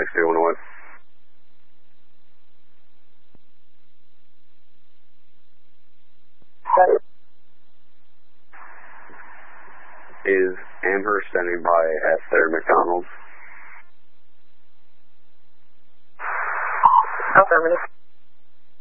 6211. Is Amherst standing by at their McDonald's? Affirmative.